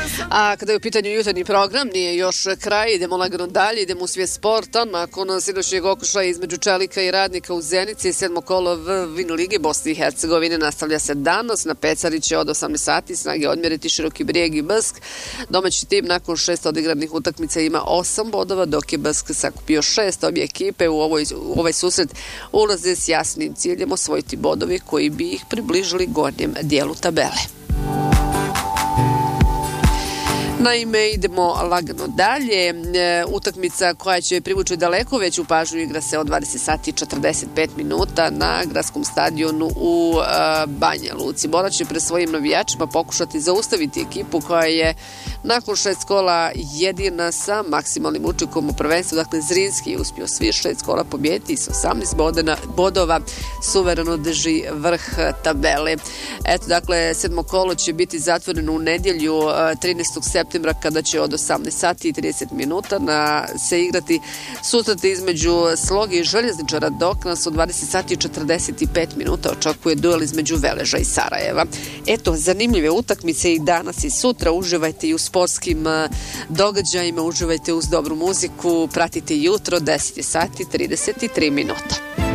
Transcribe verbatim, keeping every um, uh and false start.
A kada je u pitanju jutarnji program, nije još kraj, idemo lagano dalje, idemo u svijet sporta. Nakon sinoćnjeg okušaja između Čelika i Radnika u Zenici, sedmo kolo Vino Lige Bosne i Hercegovine nastavlja se danas. Na Pecari će od osamnaest sati snage odmjeriti Široki Brijeg i Brsk. Domaći tim nakon šest odigranih utakmica ima osam bodova, dok je Brsk sakupio šest. Obje ekipe u, ovoj, u ovaj susret ulaze s jasnim ciljem osvojiti bodovi koji bi ih približili gornjem dijelu tabele. Naime, idemo lagano dalje. E, utakmica koja će privući daleko veću pažnju igra se od dvadeset sati i četrdeset pet minuta na gradskom stadionu u e, Banja Luci. Bora će pre svojim navijačima pokušati zaustaviti ekipu koja je nakon šest kola jedina sa maksimalnim učinkom u prvenstvu. Dakle, Zrinski je uspio svih šest kola pobijediti s osamnaest bodena, bodova suvereno drži vrh tabele. Eto, dakle, sedmo kolo će biti zatvoreno u nedjelju trinaestog septembra kada će od osamnaest sati i trideset minuta na, se igrati susret između Sloge i Željezničara, dok nas od dvadeset sati i četrdeset pet minuta očekuje duel između Veleža i Sarajeva. Eto, zanimljive utakmice i danas i sutra. Uživajte i u sportskim događajima, uživajte uz dobru muziku, pratite jutro deset sati i trideset tri minuta.